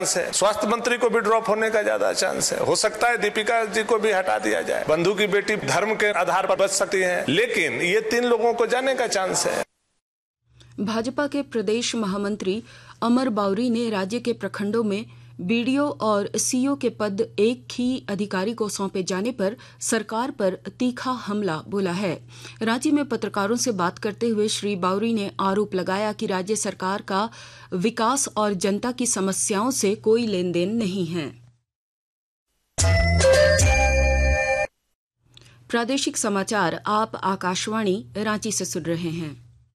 है। स्वास्थ्य मंत्री को भी ड्रॉप होने का ज्यादा चांस है। हो सकता है दीपिका जी को भी हटा दिया जाए। बंधु की बेटी धर्म के आधार पर बच सकती है, लेकिन ये 3 लोगों को जाने का चांस है। भाजपा के प्रदेश महामंत्री अमर बाउरी ने राज्य के प्रखंडों में बीडीओ और सीओ के पद एक ही अधिकारी को सौंपे जाने पर सरकार पर तीखा हमला बोला है। रांची में पत्रकारों से बात करते हुए श्री बाउरी ने आरोप लगाया कि राज्य सरकार का विकास और जनता की समस्याओं से कोई लेन देन नहीं है। प्रादेशिक समाचार आप आकाशवाणी रांची से सुन रहे हैं।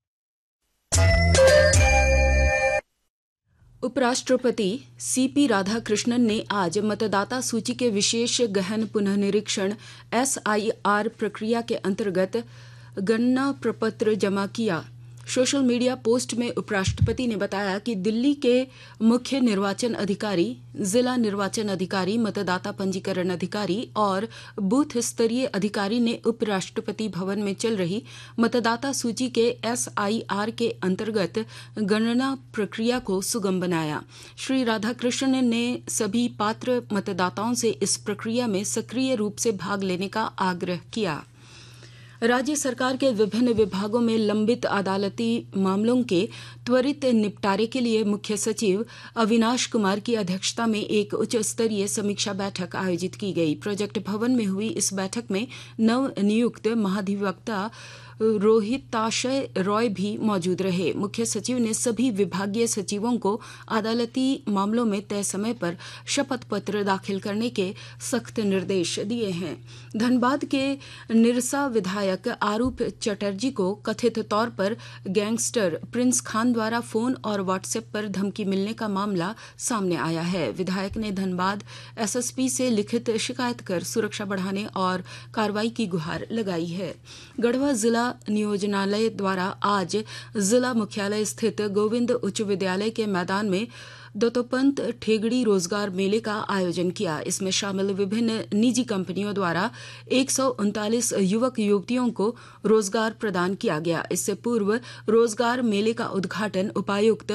उपराष्ट्रपति सीपी राधाकृष्णन ने आज मतदाता सूची के विशेष गहन पुनर्निरीक्षण SIR प्रक्रिया के अंतर्गत गणना प्रपत्र जमा किया। सोशल मीडिया पोस्ट में उपराष्ट्रपति ने बताया कि दिल्ली के मुख्य निर्वाचन अधिकारी, जिला निर्वाचन अधिकारी, मतदाता पंजीकरण अधिकारी और बूथ स्तरीय अधिकारी ने उपराष्ट्रपति भवन में चल रही मतदाता सूची के SIR के अंतर्गत गणना प्रक्रिया को सुगम बनाया। श्री राधाकृष्णन ने सभी पात्र मतदाताओं से इस प्रक्रिया में सक्रिय रूप से भाग लेने का आग्रह किया। राज्य सरकार के विभिन्न विभागों में लंबित अदालती मामलों के त्वरित निपटारे के लिए मुख्य सचिव अविनाश कुमार की अध्यक्षता में एक उच्च स्तरीय समीक्षा बैठक आयोजित की गई। प्रोजेक्ट भवन में हुई इस बैठक में नव नियुक्त महाधिवक्ता रोहिताशय रॉय भी मौजूद रहे। मुख्य सचिव ने सभी विभागीय सचिवों को अदालती मामलों में तय समय पर शपथ पत्र दाखिल करने के सख्त निर्देश दिए हैं। धनबाद के निरसा विधायक आरूप चटर्जी को कथित तौर पर गैंगस्टर प्रिंस खान द्वारा फोन और व्हाट्सएप पर धमकी मिलने का मामला सामने आया है। विधायक ने धनबाद SSP से लिखित शिकायत कर सुरक्षा बढ़ाने और कार्रवाई की गुहार लगाई है। गढ़वा जिला नियोजनालय द्वारा आज जिला मुख्यालय स्थित गोविंद उच्च विद्यालय के मैदान में दत्तोपंत ठेगड़ी रोजगार मेले का आयोजन किया। इसमें शामिल विभिन्न निजी कंपनियों द्वारा 139 युवक युवतियों को रोजगार प्रदान किया गया। इससे पूर्व रोजगार मेले का उद्घाटन उपायुक्त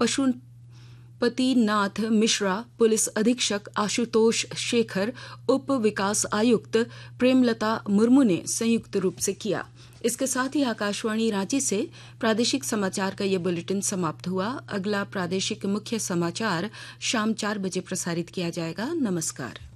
पशुपतिनाथ मिश्रा, पुलिस अधीक्षक आशुतोष शेखर, उप विकास आयुक्त प्रेमलता मुर्मू ने संयुक्त रूप से किया। इसके साथ ही आकाशवाणी रांची से प्रादेशिक समाचार का ये बुलेटिन समाप्त हुआ। अगला प्रादेशिक मुख्य समाचार शाम 4 बजे प्रसारित किया जाएगा। नमस्कार।